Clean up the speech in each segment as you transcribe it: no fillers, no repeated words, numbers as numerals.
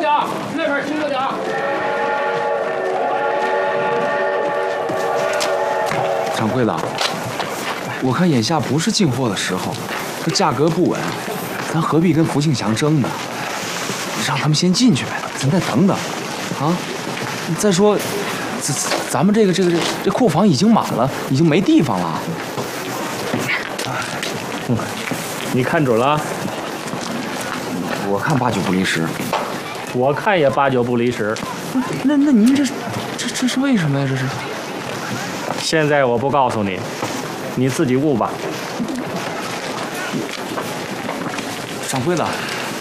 点，那边轻着点。 掌柜的，我看眼下不是进货的时候，这价格不稳，咱何必跟福庆祥争呢？让他们先进去呗，咱再等等。啊，再说，咱们这库房已经满了，已经没地方了。 你看准了？ 我看8、9不离十。 我看也8、9不离十。 那您这是为什么呀？这是？ 现在我不告诉你，你自己悟吧。 掌柜的，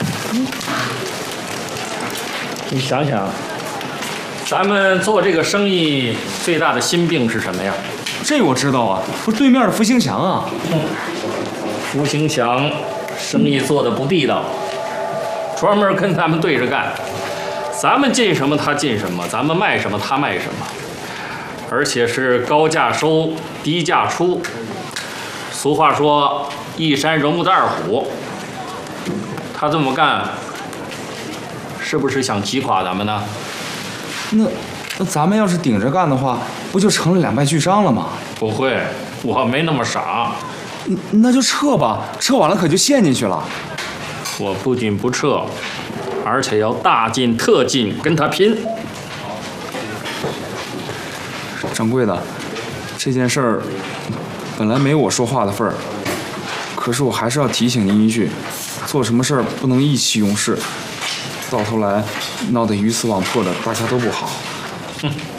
你想想，咱们做这个生意最大的心病是什么呀？ 这我知道啊，不是对面的福兴祥啊。 福兴祥生意做得不地道，专门跟咱们对着干。咱们进什么他进什么，咱们卖什么他卖什么，而且是高价收低价出。俗话说一山容不得二虎，他这么干是不是想击垮咱们呢？ 那咱们要是顶着干的话，不就成了两败俱伤了吗？ 不会，我没那么傻。 那就撤吧，撤完了可就陷进去了。 我不仅不撤，而且要大进特进跟他拼。 掌柜的，这件事儿本来没我说话的份儿，可是我还是要提醒您一句，做什么事儿不能意气用事，到头来闹得鱼死网破的，大家都不好。 哼。